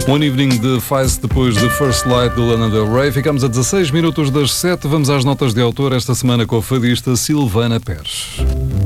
One Evening de Feist depois de First Light de Lana Del Rey. Ficamos a 16 minutos das 7. Vamos às notas de autor esta semana com a fadista Silvana Pérez.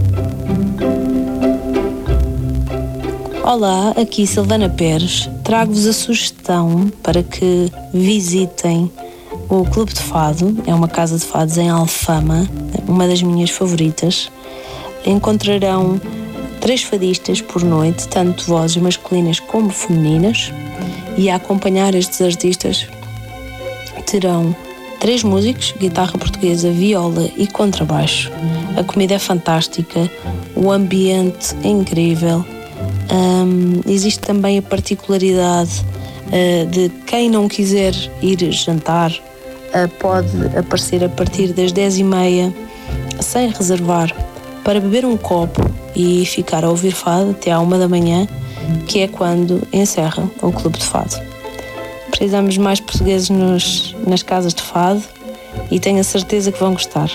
Olá, aqui Silvana Pérez. Trago-vos a sugestão para que visitem o Clube de Fado. É uma casa de fados em Alfama, uma das minhas favoritas. Encontrarão 3 fadistas por noite, tanto vozes masculinas como femininas, e a acompanhar estes artistas terão 3 músicos, guitarra portuguesa, viola e contrabaixo. A comida é fantástica, o ambiente é incrível. Existe também a particularidade de quem não quiser ir jantar pode aparecer a partir das 10h30 sem reservar, para beber um copo e ficar a ouvir fado até à 1 da manhã, que é quando encerra o Clube de Fado. Precisamos de mais portugueses nas casas de fado e tenho a certeza que vão gostar.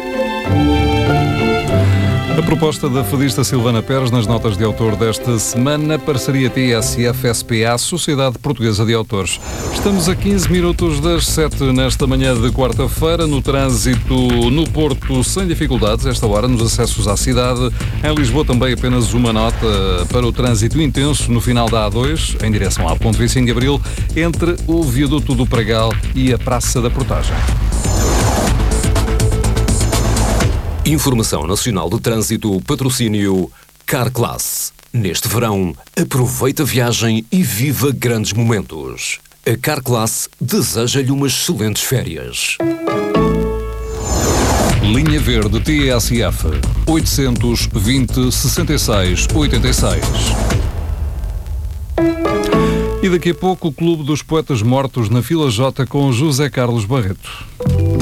A proposta da fadista Silvana Pérez nas notas de autor desta semana, parceria TSF-SPA, Sociedade Portuguesa de Autores. Estamos a 15 minutos das 7 nesta manhã de quarta-feira, no trânsito no Porto sem dificuldades, esta hora, nos acessos à cidade. Em Lisboa também apenas uma nota para o trânsito intenso no final da A2, em direção à Ponte 25 de Abril, entre o Viaduto do Pragal e a Praça da Portagem. Informação Nacional de Trânsito, patrocínio Carclass. Neste verão, aproveita a viagem e viva grandes momentos. A Carclass deseja-lhe umas excelentes férias. Linha Verde TSF 820 66 86. E daqui a pouco o Clube dos Poetas Mortos na Fila J com José Carlos Barreto.